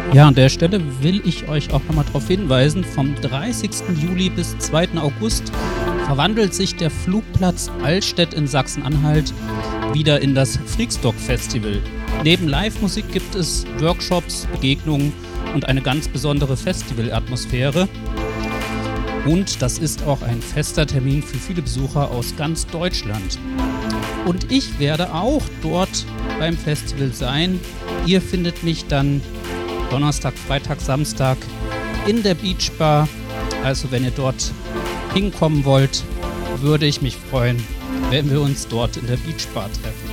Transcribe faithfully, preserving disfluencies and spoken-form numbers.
Ja, an der Stelle will ich euch auch nochmal darauf hinweisen, vom dreißigsten Juli bis zweiten August verwandelt sich der Flugplatz Allstedt in Sachsen-Anhalt wieder in das Freakstock Festival. Neben Live-Musik gibt es Workshops, Begegnungen und eine ganz besondere Festivalatmosphäre. Und das ist auch ein fester Termin für viele Besucher aus ganz Deutschland. Und ich werde auch dort beim Festival sein. Ihr findet mich dann Donnerstag, Freitag, Samstag in der Beach Bar. Also wenn ihr dort hinkommen wollt, würde ich mich freuen, wenn wir uns dort in der Beach Bar treffen.